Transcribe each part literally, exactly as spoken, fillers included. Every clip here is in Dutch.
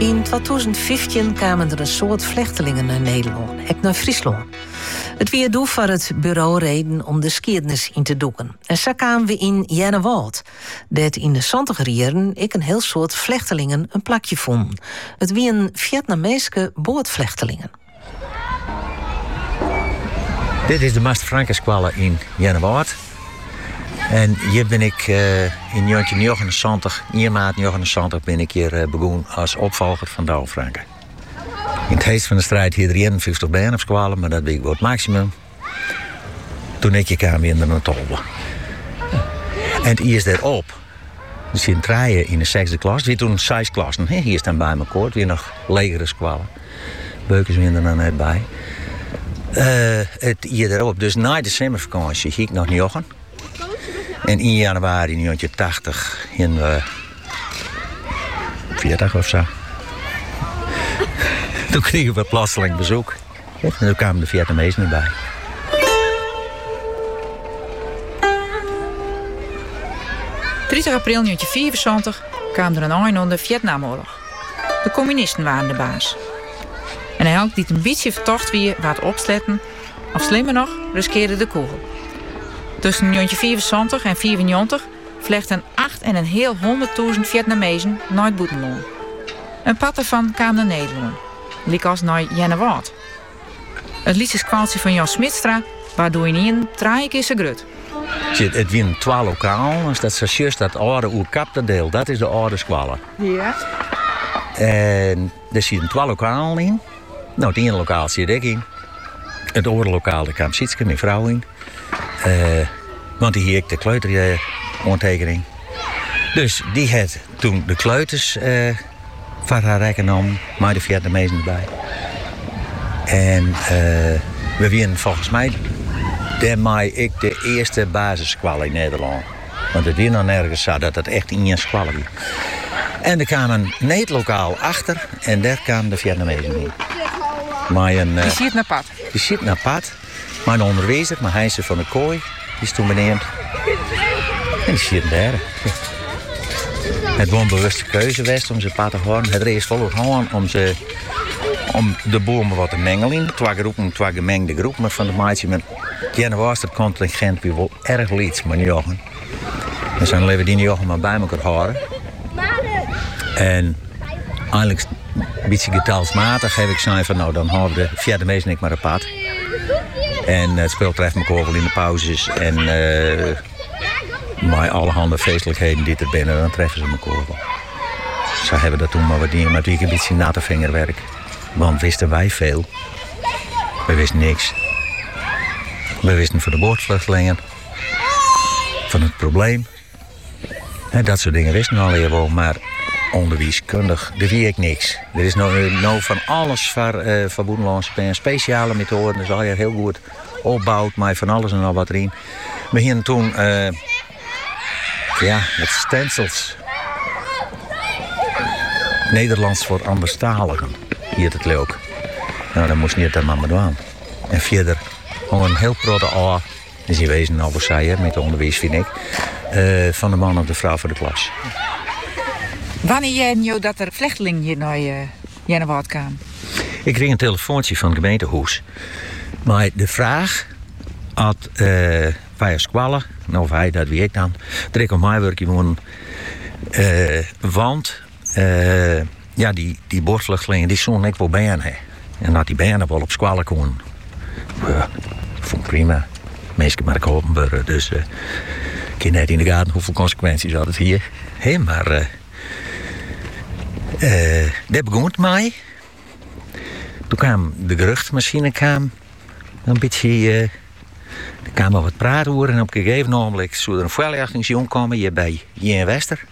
In tweeduizend vijftien kwamen er een soort vluchtelingen naar Nederland, ook naar Friesland. Het weer doel voor het bureau reden om de skiernis in te doeken. En zo kwamen we in Jennewald, dat in de zantige jaren ik een heel soort vluchtelingen een plakje vonden. Het waren Vietnamese boordvluchtelingen. Dit is de Master Frankenskwallen in Jennewald. En hier ben ik uh, in negentien negenenzeventig, één maart negenenzeventig, ben ik hier uh, begonnen als opvolger van Douwe Franke. In het heest van de strijd hier eenenvijftig bijen op squalen, maar dat ben ik wel het maximum. Toen ik kwam in de Notolbe. En het eerst daarop, dus in draaien in de zesde klas, weer toen zes klassen, he, hier staan bij elkaar, weer nog legere squalen. Beukers weer er dan net bij. Uh, het hier daarop, dus na de zomervakantie ging ik nog Jochen. En in januari negentien tachtig, in uh, veertig of zo. Toen kregen we plotseling bezoek. En toen kwamen de Vietnamezen niet bij. dertig april negentien vierenzeventig kwam er een einde aan de Vietnamoorlog. De communisten waren de baas. En elk die een beetje vertocht wie wat opsletten, of slimmer nog, riskeerde de kogel. Tussen negentien vierenzeventig en vierennegentig vlechten acht en een heel honderdduizend Vietnamezen naar het buitenland. Een pad ervan kwam naar Nederland, liek als naar Jennewald. Het liedjeskwaaltje van Jan Smitstra, waardoor in één draai ik is zo groot. Het waren twaalf lokaal, dus dat is juist dat oude oerkapte deel, dat is de oude squallen. Ja. En er zitten twaalf lokaal in. Nou, het ene lokaal zit ik in. Het andere lokaal, daar kwam Sietske, mijn vrouw in. Uh, want die hier de kleuterontekening. Dus die had toen de kleuters uh, van haar rekken om, maar de Vietnamezen erbij. En uh, we waren volgens mij daarmee ik de eerste basissqual in Nederland. Want het weer nog nergens zo dat het echt in een squal was. En er kwam een neetlokaal achter en daar kwamen de Vietnamezen in. Maar een, uh, Die zit naar pad. Die zit naar pad. Mijn onderwijzer, mijn Heijse van de Kooi, die is toen benieuwd. En die zit daar. Het was een bewuste keuze geweest om ze pad te houden. Het is volop gewoon om, ze, om de bomen wat te mengelen. Twee groepen, twee gemengde groepen. Maar van de maatje met Jenne was het contingent weer wel erg liets met Jochen. En zo leven die Jochen maar bij elkaar houden. En eigenlijk een beetje getalsmatig heb ik gezegd van nou dan houden de Vietnamezen niet maar een pad. En het speel treft elkaar wel in de pauzes. En uh, bij allerhande feestelijkheden die er binnen, dan treffen ze elkaar wel. Zo hebben we dat toen maar wat dingen met wie een beetje natte vingerwerk. Want wisten wij veel. We wisten niks. We wisten van de boordvluchtelingen. Van het probleem. En dat soort dingen wisten we al wel. Maar onderwijskundig, daar wie ik niks. Er is nou, nou van alles voor, uh, voor Boedenlandse en speciale methoden. Dat is al heel goed opbouwd, maar van alles en al wat erin. We gingen toen uh, ja, met stencils. Nederlands voor anderstaligen. Hier het leuk. Nou, dat moest niet dat maar doen. En verder gewoon een heel grote A. Dus die wezen al zei met de onderwijs vind ik. Uh, van de man of de vrouw voor de klas. Wanneer jij nou dat er vluchtelingen hier naar uh, Jennewald kwamen? Ik kreeg een telefoontje van het gemeentehuis. Maar de vraag had uh, wij als squallen, of hij, dat wie ik dan, dat ik op mijn werkje woon. Uh, want uh, ja, die, die boordvluchtelingen die zo'n ik wel bijna. En dat die bijna wel op squallen komen. Uh, vond ik prima. Meestal maar ik openburger. Dus uh, ik ken net in de gaten hoeveel consequenties had het hier. Hey, maar uh, uh, daar begon het mee. Toen kwam de geruchtmachine kwam een beetje. Uh, er kwam wel wat praten over en op een gegeven moment zou er een voorlichtingsjong komen hier bij Jen Wester.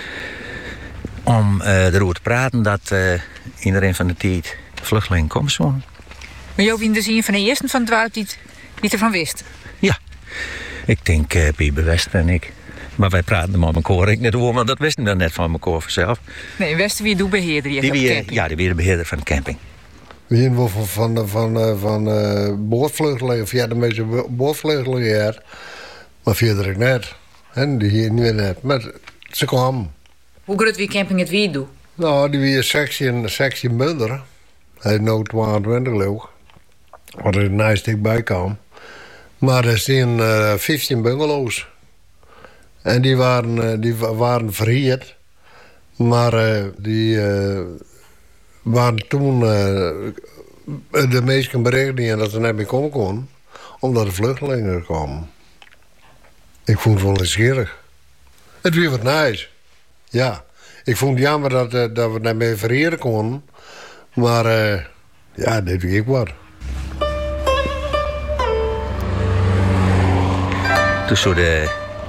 Om uh, erover te praten dat uh, iedereen van de tijd vluchtelingen komt zo. Maar jou was dus een van de eersten van het dorp die, die ervan wist? Ja, ik denk uh, Piebe Wester en ik. Maar wij praten maar met elkaar. Ik net over, maar dat wisten we net van elkaar vanzelf. Nee, Wester wie doe beheerder hier die op de wie, camping? Ja, die weer de beheerder van de camping. We zijn wel van, van, van, van uh, boordvluchtelingen, via de meeste boordvluchtelingen hier. Maar verder ik net. En die hier niet net. Maar ze kwamen. Hoe groot wie camping het weer doet? Nou, die weer sectie in sectie Mulder. Hij is nu tweeëntwintig leeuw. Wat er een nice stuk bij kwam. Maar er zijn uh, vijftien bungalows. En die waren, uh, die waren verhierd. Maar uh, die uh, waren toen uh, de meesten berichten dat ze net meer komen konden. Omdat de vluchtelingen er kwamen. Ik vond het wel nieuwsgierig. Het was wat nice. Ja. Ik vond het jammer dat, uh, dat we het net meer verhieren konden. Maar uh, ja, dit weet ik wat. Dus zo de...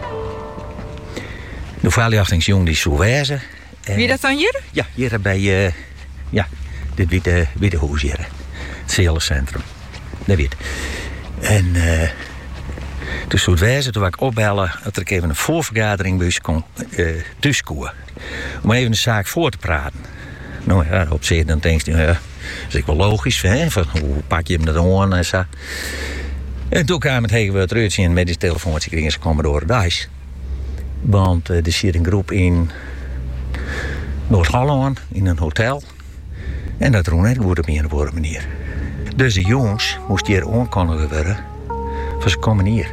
De verjachtingsjong die zo wezen. Wie dat dan hier? Ja, hier bij... Uh, ja, dit witte, witte huis hier. Het Zeelencentrum. Dat weet. En... Uh, dus zo wezen, toen wou ik opbellen dat er even een voorvergadering bij ons kon uh, thuiskomen. Om even de zaak voor te praten. Nou ja, op zich dan denk je, ja, dat is ik wel logisch, hè? Van, hoe pak je hem dat aan en zo. En toen kwamen we het terug en met die telefoontje kregen ze komen door het huis. Want uh, er zit een groep in Noord-Holland, in een hotel. En dat roen net goed op een of andere manier. Dus de jongens moesten hier aankondigen worden, van ze komen hier.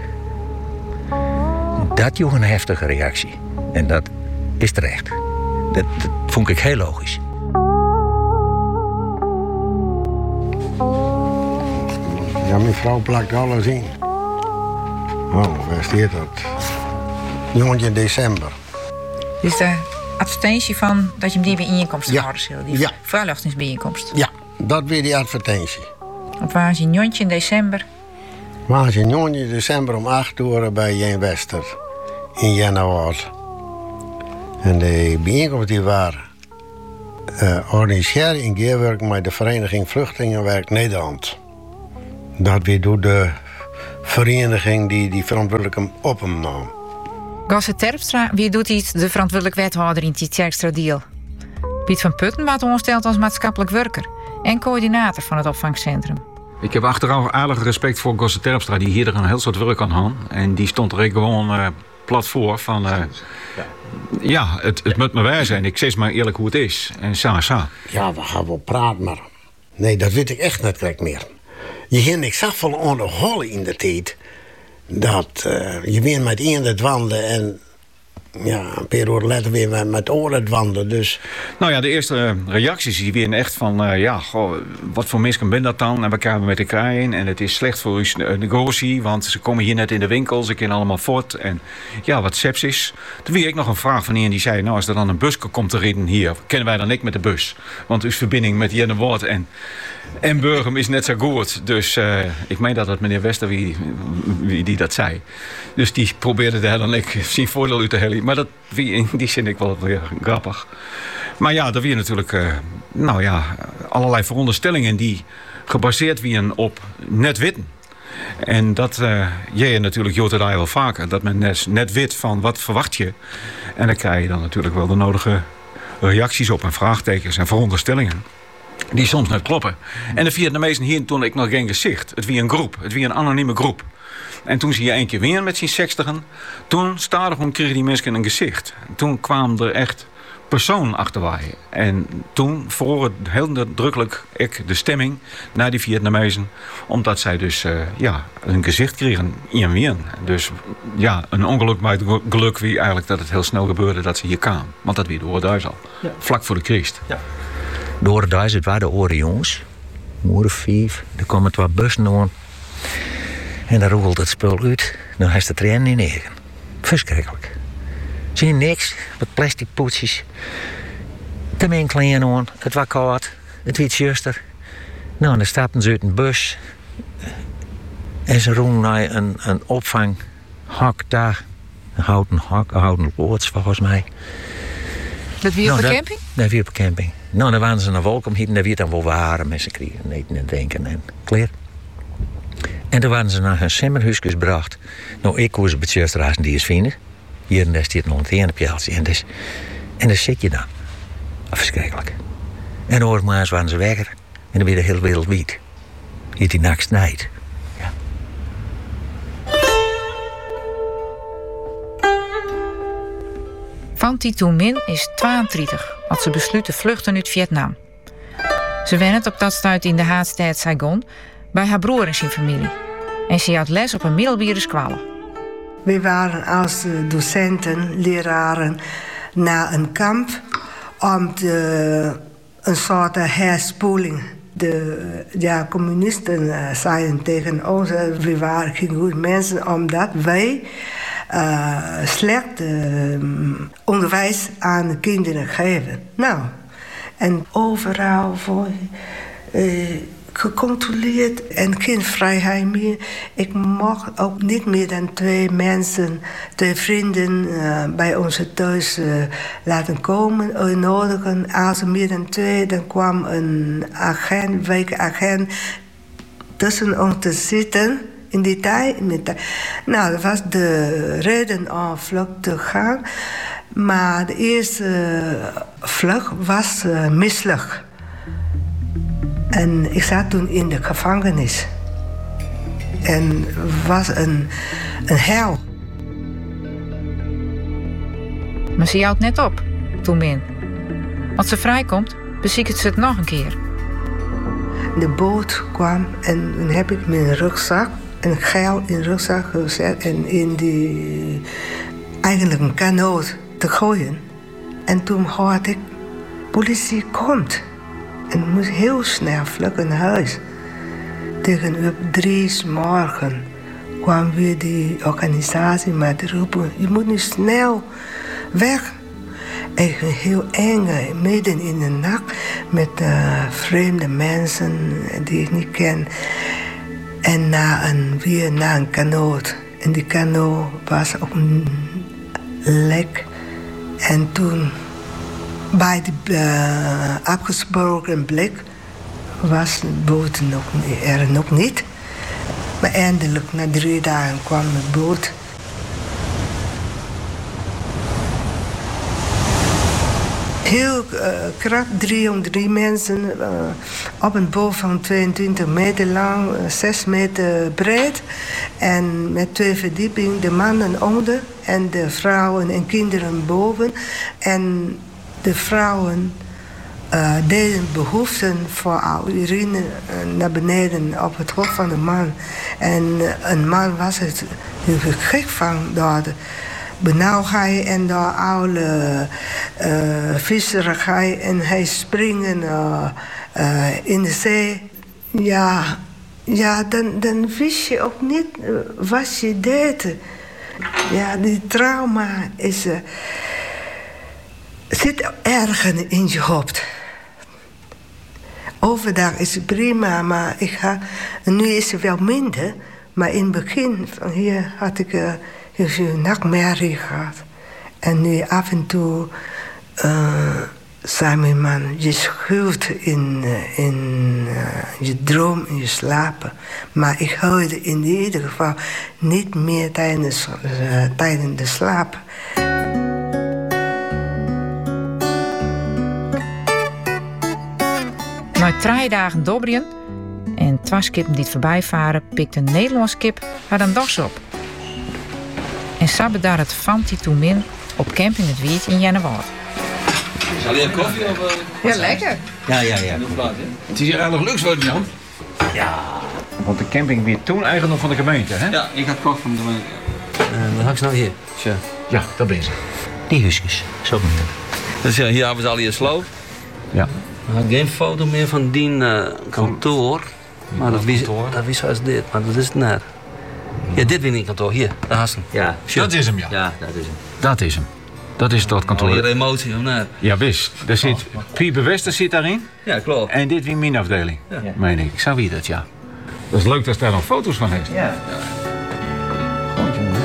Dat joeg een heftige reactie. En dat is terecht. Dat, dat vond ik heel logisch. Ja, mijn vrouw plakt alles in. Oh, waar staat dat? Jongetje in december. Dus de advertentie van dat je hem die bijeenkomst Ja. houden zult. Die Ja. verluchtingsbijeenkomst. Ja, dat weer die advertentie. Op waar je Jontje in december. Maar als je jongetje in december om acht uur bij Jan Wester in januari. En de bijeenkomst die waren uh, organiseerd in geerwerk met de Vereniging Vluchtelingenwerk Nederland. Dat weer door de vereniging die die verantwoordelijk op hem nam. Gosse Terpstra, wie doet iets de verantwoordelijk wethouder in die Tjerkstra deal? Piet van Putten wordt ongesteld als maatschappelijk werker en coördinator van het opvangcentrum. Ik heb achteraf aardig respect voor Gosse Terpstra, die hier er een heel soort werk aan had. En die stond er gewoon uh, plat voor van... Uh, ja, het, het moet me waar zijn. Ik zeg maar eerlijk hoe het is. En sa, sa. Ja, we gaan wel praten, maar... Nee, dat weet ik echt net correct meer. Je ging ik zag van aan de holle in de tijd... dat uh, je weer met één het wandelen en... ja, een paar uur later weer met, met oren het wandelen, dus... Nou ja, de eerste uh, reacties die weer echt van... Uh, ja, goh, wat voor mensen ben dat dan? En we komen met elkaar in. En het is slecht voor uw uh, negotie, want ze komen hier net in de winkel. Ze kennen allemaal fort. En ja, wat sepsis. Toen weer ik nog een vraag van iemand die zei... nou, als er dan een bus komt te rijden hier... kennen wij dan niet met de bus. Want uw verbinding met Jenne Woord en... En Burgum is net zo goed. Dus uh, ik meen dat het meneer Wester wie, wie die dat zei. Dus die probeerde daar dan ik zijn voordeel uit te halen. Maar dat wie, in die zin ik wel weer grappig. Maar ja, er weer natuurlijk uh, nou ja, allerlei veronderstellingen die gebaseerd werden op net witten. En dat uh, jij natuurlijk jood het daar wel vaker. Dat men net, net weet van wat verwacht je. En dan krijg je dan natuurlijk wel de nodige reacties op en vraagtekens en veronderstellingen. Die soms net kloppen. En de Vietnamezen hier toen ik nog geen gezicht. Het wie een groep. Het wie een anonieme groep. En toen zie je één keer weer met zijn zestigen. Toen stadig kregen die mensen een gezicht. Toen kwamen er echt personen achter wij. En toen verhoor het heel nadrukkelijk ik de stemming naar die Vietnamezen. Omdat zij dus uh, ja, een gezicht kregen in weer. Dus ja, een ongeluk bij het geluk wie eigenlijk dat het heel snel gebeurde dat ze hier kwamen. Want dat weer door thuis al. Ja. Vlak voor de Christ. Ja. Door thuis, het waren de oren jongens. Moeder vijf. Er komen twee bussen aan. En dan rolt het spul uit. Dan heeft de trein in eigen. Verschrikkelijk. Zie je niks. Wat plastic poetsjes. Te min klein aan. Het was koud. Het was zuster. Nou, dan stapten ze uit een bus. En ze roepen naar een, een opvanghak daar. Een houten hak, een houten loods volgens mij. Dat wie op nou, de camping? Dat wie op de camping. Nou, dan waren ze naar Wolkom hier en daar werd dan wel waren met ze kregen eten en drinken en klaar. En toen waren ze naar hun simmerhuisjes gebracht. Nou, ik koos op het zusterhuis die is vinden. Hier en daar staat nog een teenpjaaltje. En dus, en daar zit je dan. Verschrikkelijk. En dan oormaals waren ze weg. En dan weer de hele wereld wiet. Hier die nacht snijdt. Ja. Van Tito Min is tweeëntwintig. had ze besloten te vluchten uit Vietnam. Ze went op dat stuit in de haatstad Saigon bij haar broer en zijn familie. En ze had les op een middelbare school. We waren als docenten, leraren naar een kamp om te, een soort herspoeling. De ja, communisten uh, zeiden tegen ons, uh, we waren geen goede mensen omdat wij uh, slecht uh, onderwijs aan de kinderen geven. Nou, en overal voor uh, gecontroleerd en geen vrijheid meer. Ik mocht ook niet meer dan twee mensen, twee vrienden uh, bij onze thuis uh, laten komen, uitnodigen. Als er meer dan twee, dan kwam een agent, wijkagent tussen ons te zitten. In die tijd. In die tijd. Nou, dat was de reden om vlucht te gaan. Maar de eerste vlucht was uh, mislukt. En ik zat toen in de gevangenis. En was een, een hel. Maar ze houdt net op, toen min. Als ze vrijkomt, beziekert ze het nog een keer. De boot kwam en dan heb ik mijn rugzak, een geld in de rugzak gezet en in die, eigenlijk een kanoot te gooien. En toen hoorde ik, politie komt. En ik moest heel snel vluchten naar huis. Tegen op drie 's morgen kwam weer die organisatie met roepen, je moet nu snel weg. En ik ging heel eng, midden in de nacht, met uh, vreemde mensen die ik niet ken. En na een, weer naar een kanoot. En die kanoot was ook een lek. En toen, bij de uh, afgesproken blik, was de boot nog, er nog niet. Maar eindelijk, na drie dagen, kwam de boot. Heel uh, krap, driehonderddrie mensen uh, op een boot van tweeëntwintig meter lang, uh, zes meter breed. En met twee verdiepingen, de mannen onder en de vrouwen en kinderen boven. En de vrouwen uh, deden behoeften voor urine uh, naar beneden op het hoofd van de man. En uh, een man was het heel gek van door de benauwdheid en door oude uh, visserigheid. En hij springen uh, uh, in de zee. Ja, ja dan, dan wist je ook niet uh, wat je deed. Ja, die trauma is, uh, zit ergens in je hoofd. Overdag is het prima, maar ik ga, nu is het wel minder. Maar in het begin van hier had ik uh, heel veel nachtmerrie gehad. En nu af en toe uh, zei mijn man, je schuilt in, uh, in uh, je droom, in je slapen. Maar ik huilde in ieder geval niet meer tijdens, uh, tijdens de slaap. Na drie dagen dobrien en twee skippen die het voorbij varen, pikt een Nederlands kip haar dan dogs op. En sabbe daar het Fanti toen min op camping het Wiert in Jennewoud. Zal je een koffie of... Uh... Ja, lekker. Ja, ja, ja. Het is hier eigenlijk luxe worden, Jan. Ja. Want de camping weer toen eigendom van de gemeente, hè? Ja, ik had kocht van de gemeente. Uh, dan ga ik nou hier. Tja. Ja, dat ben ze. Die huisjes. Zo moet het. Dus ja, hier hebben ze al hier sloof. Ja. We hadden geen foto meer van die uh, kantoor. Maar dat wie, dat wie zoals dit, maar dat is het net. Ja, dit ben ik kantoor. Hier, daar haast hem. Ja, dat is hem, ja. Ja, dat is hem. Dat is hem. Dat is dat kantoor. Hier emotie, of net? Ja, wist. Er zit, Pieper Wester zit daarin. Ja, klopt. En dit weer mijn afdeling. Ja. Meen ik. Ik zou wie dat, ja. Dat is leuk dat daar nog foto's van heeft. Ja. Goed, jongen.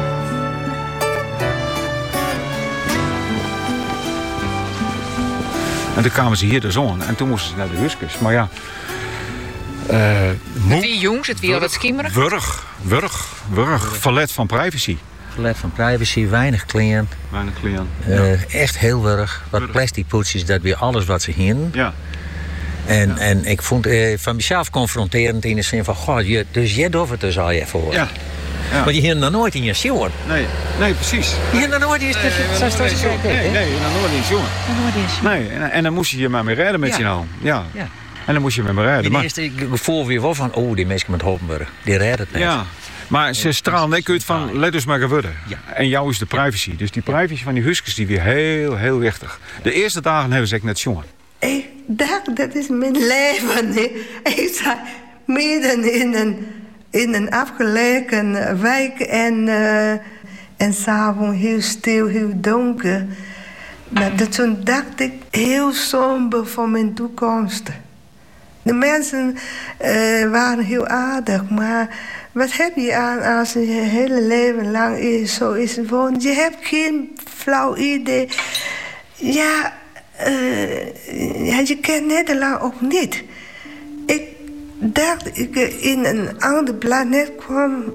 En toen kwamen ze hier de zon en toen moesten ze naar de huiskus. Maar ja... Uh, Het wie jongs, het wie al wat schimmerig. Wurg, wurg, wurg. Verlet van privacy. Verlet van privacy, weinig clean. Weinig clean. Uh, ja. Echt heel wurg. Wat plastic poetsjes, dat weer alles wat ze hielden. Ja. En, ja. en ik vond uh, van mezelf confronterend in de zin van... God, je, dus jij doet het dus al je voor. Ja. Ja. Maar je hebt nog nooit in je jongen. Nee, nee, precies. Je hebt nog nooit in je Nee, nee, nee, nog nooit in jongen. Nee, en, en dan moest je je maar mee rijden met Ja. je nou. Ja. Ja. En dan moest je met me rijden. Het Maar, eerste gevoel weer wel van, oh, die mensen met Hoppenburg, die redden het net. ja. Maar ze stralen net uit van, let dus maar geworden. Ja. En jou is de privacy. Dus die privacy van die huskes die weer heel, heel wichtig. De eerste dagen hebben ze echt net jongen. Ik dacht, dat is mijn leven. hè. Ik sta midden in een, in een afgelegen wijk en, uh, en s'avonds heel stil, heel donker. Nou, dat, toen dacht ik heel somber voor mijn toekomst. De mensen uh, waren heel aardig, maar wat heb je aan als je je hele leven lang is, zo is het gewoon. Je hebt geen flauw idee. Ja, uh, ja je kent Nederland ook niet. Ik dacht ik in een ander planeet kwam.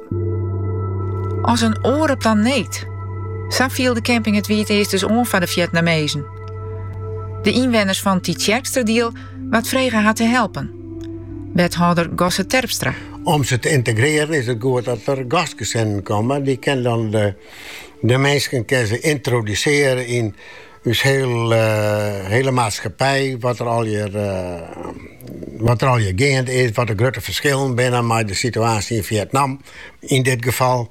Als een oren planeet. Zo viel de camping het wie het eerst dus om van de Vietnamezen. De inwoners van Tietjerksterdiel wat vregen had te helpen. Wethouder Gosse Terpstra. Om ze te integreren is het goed dat er gastgezinnen komen. Die kunnen dan de, de mensen kunnen ze introduceren in dus heel, uh, hele maatschappij. Wat er al je, uh, wat er al je gaand is. Wat de grote verschillen binnen maar de situatie in Vietnam in dit geval.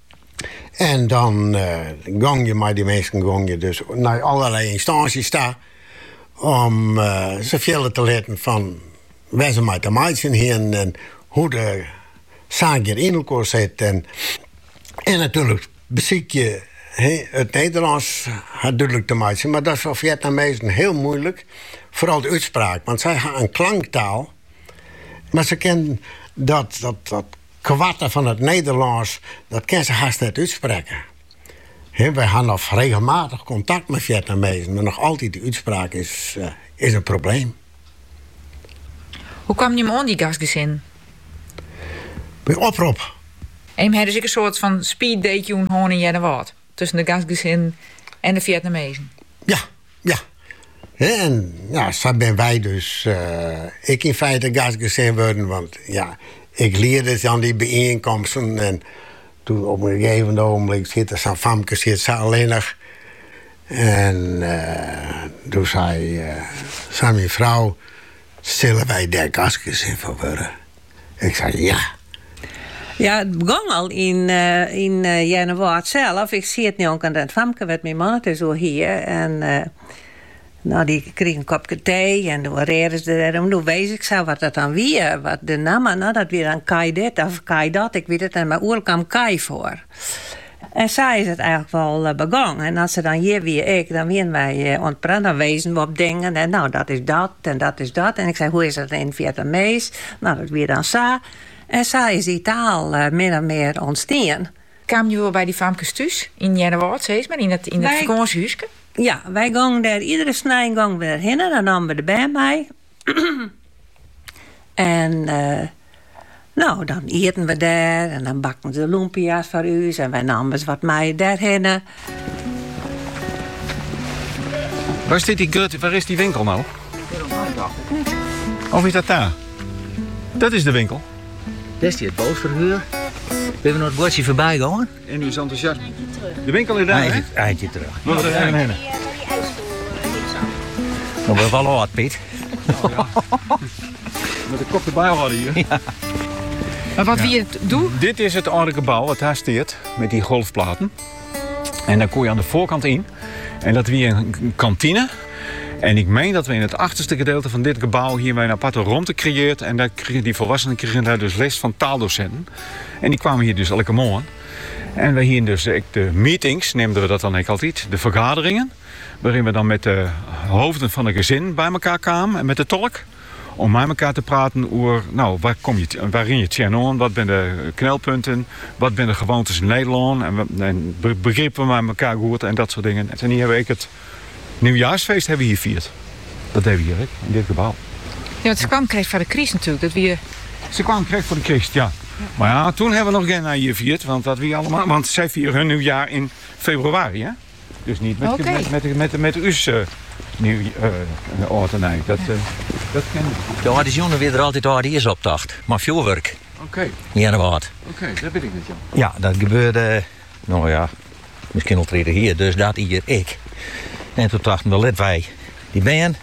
En dan uh, gang je met die mensen gang je dus naar allerlei instanties staan. Om uh, zoveel te leren van waar ze met de mensen heen en hoe de zaak hier in elkaar zit. En, en natuurlijk beziek je he, het Nederlands had duidelijk te maken. Maar dat is voor Vietnamezen heel moeilijk. Vooral de uitspraak. Want zij hebben een klanktaal. Maar ze kennen dat, dat, dat kwatten van het Nederlands, dat kan ze haast niet uitspreken. He, wij hebben nog regelmatig contact met Vietnamezen. Maar nog altijd de uitspraak is, uh, is een probleem. Hoe kwam je hem aan die gastgezin? Bij oproep. En hij dus een soort van speed date gewoon in Jennewaard. Tussen de gastgezin en de Vietnamezen. Ja, ja. He, en ja, zo ben wij dus... Uh, ik in feite gastgezin worden. Want ja, ik leerde aan die bijeenkomsten. En toen op een gegeven ogenblik zit er zo'n famke zit zo alleenig. En uh, toen zei, uh, zei mijn vrouw... Zullen wij daar gastgezin voor worden? Ik zei ja. Ja, het begon al in, uh, in uh, Jennewaard zelf. Ik zie het nu ook aan dat famke met mijn man zo hier. En uh, nou, die kreeg een kopje thee en toen reden ze er. En toen wees ik zo wat dat dan weer. Wat de naam, nou dat weer dan Kai dit of Kai dat. Ik weet het, en mijn oor kwam Kai voor. En zo is het eigenlijk wel uh, begonnen. En als ze dan hier weer ik, dan weer wij uh, ontpraten. Dan wezen we op dingen. En nou, dat is dat en dat is dat. En ik zei, hoe is dat in Vietnamees? Nou, dat weer dan zo. En zo is die taal uh, min en meer ontstaan. Kwam je wel bij die famkes thuis in Jennewaard, zeg maar, in het, in het Wij- vakantiehuisje? Ja, wij gingen daar iedere snij gingen we erheen. En dan namen we de band mee. en uh, nou, dan eten we daar. En dan bakten ze lumpia's voor u. En wij namen ze wat mee daarheen. Waar is, dit die, grut- waar is die winkel nou? Of is dat daar? Dat is de winkel. Dat is die het boosverhuur. We hebben nog het bordje voorbij gaan. En nu is enthousiasme. De winkel is daar, hè? Eindje, eindje terug. We moeten er even heen. Nog wel wel hard, Piet. Met een kop erbij houden hier. Maar wat wie het doet? Dit is het oude gebouw, het daar staat, met die golfplaten. En daar kon je aan de voorkant in. En dat weer een kantine. En ik meen dat we in het achterste gedeelte van dit gebouw hier een aparte ruimte creëert. En daar kregen die volwassenen kregen daar dus les van taaldocenten. En die kwamen hier dus elke morgen. En we hier dus de meetings, neemden we dat dan ook altijd, de vergaderingen. Waarin we dan met de hoofden van een gezin bij elkaar kwamen en met de tolk. Om met elkaar te praten over, nou, waar kom je, waarin je tjenon, wat zijn de knelpunten, wat zijn de gewoontes in Nederland. En, we, en begrippen we met elkaar gehoord en dat soort dingen. En hier hebben we het nieuwjaarsfeest hebben we hier vierd. Dat deden we hier, hè, in dit gebouw. Ja, want ze kwam kreeg van de crisis natuurlijk. Dat weer... Ze kwamen kreeg voor de Christ, ja. Maar ja, toen hebben we nog geen hier gevierd, want dat we allemaal, want zij vieren hun nieuwjaar in februari, hè? Dus niet met Oké. met met met, met us uh, nieuw uh, oud en nieuw. Dat uh, dat kennen we. De oude jongen weer er altijd oude is optacht. Maar vuurwerk. Oké. Okay. Januari. Oké, okay, dat weet ik niet, Jan. Ja, dat gebeurde, nou ja, misschien al treden hier, dus dat hier ik. En toen dachten we, let wij, die band,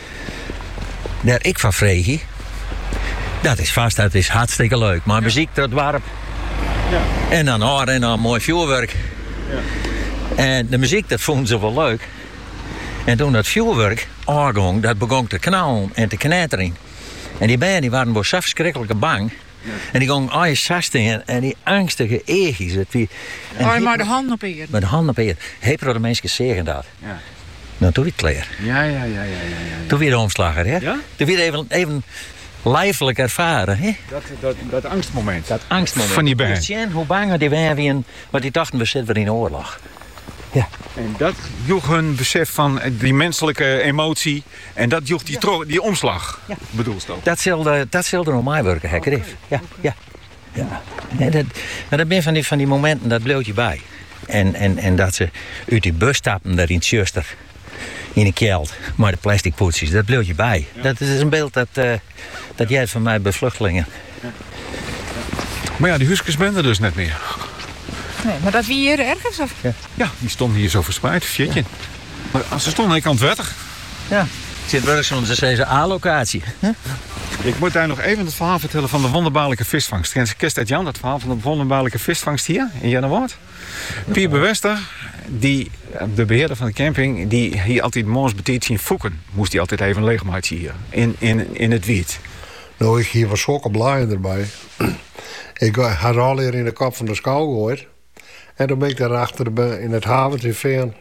daar ik van vreeg, dat is vast, dat is hartstikke leuk. Maar ja. muziek, dat warp. Ja. En dan hoor en dan mooi vuurwerk. Ja. En de muziek, dat vonden ze wel leuk. En toen dat vuurwerk aanging, dat begon te knallen en te knetteren. En die band die waren wel zo verschrikkelijk bang. Ja. En die gingen al je sasteen en die angstige eegjes. Oh, maar de hand op eer. Met de hand op eer. Heel de mensen zeggen dat. Ja. Nou, toen weer het klaar. Ja, ja, ja, ja, ja, ja. Toen weer de omslager, hè? Ja? Toen weer even, even lijfelijk ervaren, hè? Dat, dat, dat angstmoment. Dat angstmoment. Van die band. Hoe bang die waren, want die dachten we zitten weer in oorlog. Ja. En dat joeg hun besef van die menselijke emotie. En dat joeg die, tro- die omslag, ja. bedoelst ook. Dat zulde, dat zulde nog mij werken, hekker. Okay. Ja, ja. ja. En dat, maar dat ben van die, van die momenten, dat bleef je bij. En, en, en dat ze uit die bus stappen, daar in het Schuster, in een kjeld, maar de plastic poetsjes, dat bleef je bij. Ja. Dat is een beeld dat, uh, dat jij van mij bij vluchtelingen. Ja. Ja. Maar ja, die Huskes ben er dus net meer. Nee, maar dat wie hier ergens? Of? Ja. ja, die stonden hier zo verspreid, fjitje. Ja. Maar als ze stonden, ik aan het wettig. Ja, zit wel eens onze deze A-locatie. Huh? Ik moet daar nog even het verhaal vertellen van de wonderbaarlijke visvangst. Ken je dat, Jan, dat verhaal van de wonderbaarlijke visvangst hier in Jennewoord? Pier Bewester, die, de beheerder van de camping, die hier altijd morgens betiet zien foeken. Moest hij altijd even leegmaatje hier, in, in, in het wiet. Nou, ik hier was zulke blaaien erbij. Ik had al hier in de kop van de schouw gegooid. En toen ben ik daar achter in het haventje veen.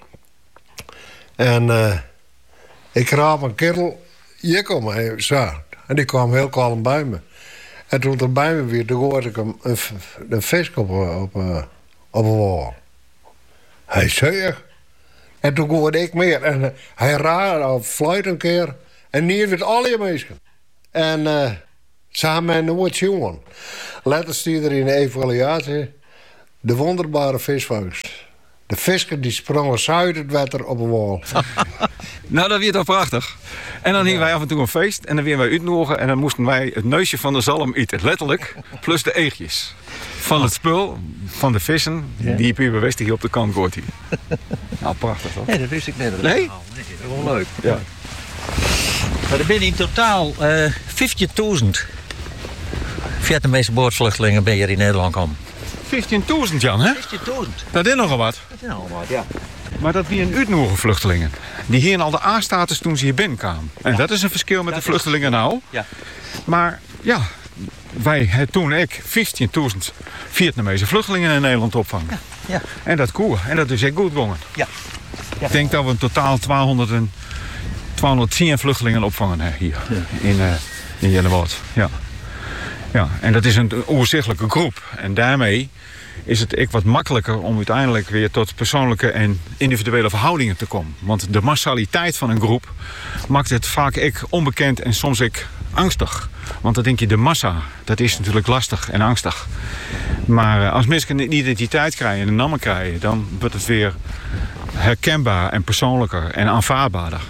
En uh, ik raap een kerel, je kom maar zo. En die kwam heel kalm bij me. En toen er bij me weer, toen hoorde ik hem een, een vis op, op, op een wal. Hij zei. En toen hoorde ik meer. En hij raadde op fluit een keer. En hier werd al je mensen. En uh, ze hebben mij nooit jongen. Later stuurde er in de evaluatie de wonderbare visvangst. De visken die sprongen zuid het water op een wal. Nou, dat werd toch prachtig. En dan hingen wij af en toe een feest. En dan weer wij uitnodigen. En dan moesten wij het neusje van de zalm eten. Letterlijk. Plus de eegjes. Van het spul. Van de vissen. Ja. Die Pier Bewester hier op de kant gooit. Nou, prachtig toch? Nee, dat wist ik net. Nee? Nee, dat is wel leuk. Ja. Maar er zijn in totaal uh, vijftigduizend Vietnamese boordvluchtelingen ben hier in Nederland komen. vijftienduizend, Jan, hè? vijftienduizend. Dat is nogal wat. Dat is nogal wat, ja. Maar dat wie een uitnodige vluchtelingen. Die hier al de A-status toen ze hier binnenkwamen. En ja. dat is een verschil met dat de vluchtelingen is... nou. Ja. Maar ja, wij toen ik vijftienduizend Vietnamese vluchtelingen in Nederland opvangen. Ja. Ja. En dat koer. En dat is echt goed gegaan. Ja. Ja. Ik denk dat we in totaal tweehonderd en tweehonderdtien vluchtelingen opvangen hè, hier ja. in, uh, in Jennewoord. Ja. Ja, en dat is een overzichtelijke groep. En daarmee is het ik wat makkelijker om uiteindelijk weer tot persoonlijke en individuele verhoudingen te komen. Want de massaliteit van een groep maakt het vaak ik onbekend en soms ik angstig. Want dan denk je, de massa, dat is natuurlijk lastig en angstig. Maar als mensen een identiteit krijgen en een naam krijgen, dan wordt het weer herkenbaar en persoonlijker en aanvaardbaarder.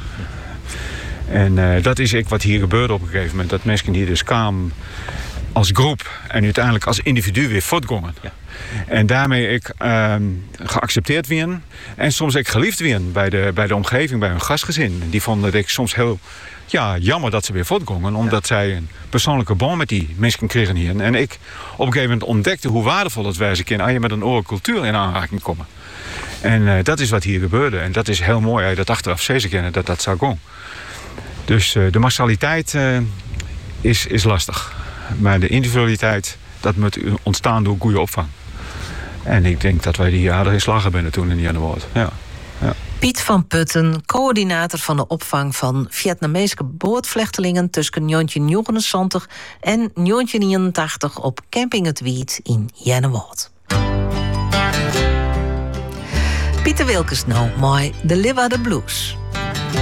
En uh, dat is ik wat hier gebeurde op een gegeven moment. Dat mensen die dus kwamen als groep en uiteindelijk als individu weer voortgingen. Ja. En daarmee ik uh, geaccepteerd werden en soms ik geliefd werden bij de, bij de omgeving, bij hun gastgezin. Die vonden dat ik soms heel ja, jammer dat ze weer voortgingen, omdat ja. zij een persoonlijke band met die mensen kregen hier. En ik op een gegeven moment ontdekte hoe waardevol het was als je met een oren cultuur in aanraking komen. En uh, dat is wat hier gebeurde. En dat is heel mooi als je dat achteraf zeker kennen dat dat zou gaan. Dus uh, de massaliteit uh, is, is lastig. Maar de individualiteit, dat moet ontstaan door goede opvang. En ik denk dat wij die aardig in slagen binnen toen in Jennewoord. Ja. Ja. Piet van Putten, coördinator van de opvang van Vietnamese boordvluchtelingen tussen negentien negenenzeventig en negentien eenentachtig op Camping Het Wiet in Jennewoord. Pieter Wilkes nou mooi de Liva de Blues.